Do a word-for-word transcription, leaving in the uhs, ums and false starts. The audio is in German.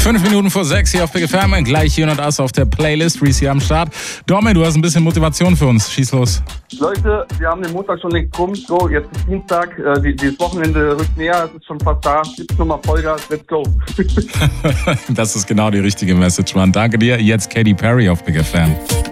Fünf Minuten vor sechs hier auf Big F M, gleich hier und das auf der Playlist. Reese hier am Start. Domi, du hast ein bisschen Motivation für uns. Schieß los. Leute, wir haben den Montag schon längst rum. So, jetzt ist Dienstag. Äh, die, dieses Wochenende rückt näher. Es ist schon fast da. Gibt's nochmal Vollgas. Let's go. Das ist genau die richtige Message, Mann. Danke dir. Jetzt Katy Perry auf Big F M.